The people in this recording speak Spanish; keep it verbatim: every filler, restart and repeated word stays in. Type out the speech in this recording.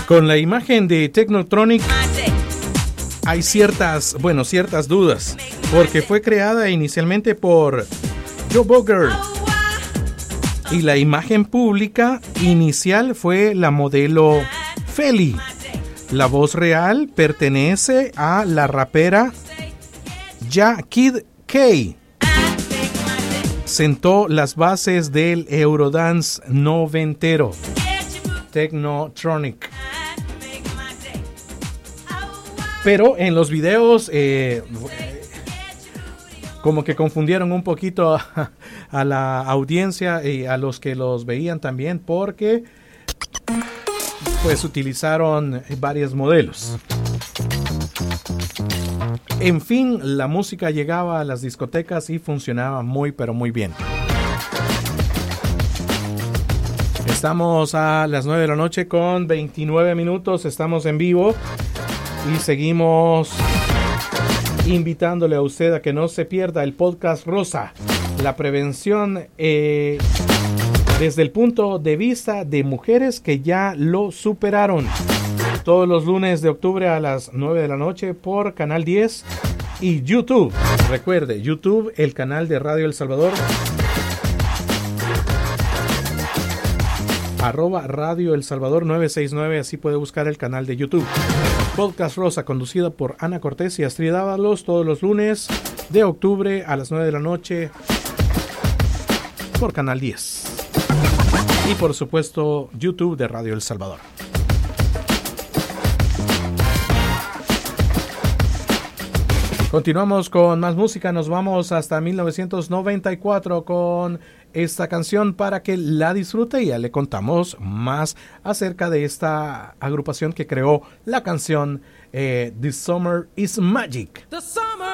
Con la imagen de Technotronic hay ciertas, bueno, ciertas dudas, porque fue creada inicialmente por Joe Boger y la imagen pública inicial fue la modelo Feli. La voz real pertenece a la rapera Ja Kid K. Sentó las bases del Eurodance noventero, Technotronic. Pero en los videos eh, como que confundieron un poquito a, a la audiencia y a los que los veían también, porque pues utilizaron varios modelos. En fin, la música llegaba a las discotecas y funcionaba muy pero muy bien. Estamos a las nueve de la noche con veintinueve minutos, estamos en vivo y seguimos invitándole a usted a que no se pierda el podcast Rosa, la prevención eh, desde el punto de vista de mujeres que ya lo superaron. Todos los lunes de octubre a las nueve de la noche por Canal diez y YouTube. Recuerde, YouTube, el canal de Radio El Salvador. Arroba Radio El Salvador nueve seis nueve, así puede buscar el canal de YouTube. Podcast Rosa, conducido por Ana Cortés y Astrid Ábalos, todos los lunes de octubre a las nueve de la noche por Canal diez. Y por supuesto, YouTube de Radio El Salvador. Continuamos con más música, nos vamos hasta mil novecientos noventa y cuatro con esta canción para que la disfrute y ya le contamos más acerca de esta agrupación que creó la canción eh, This Summer is Magic. The summer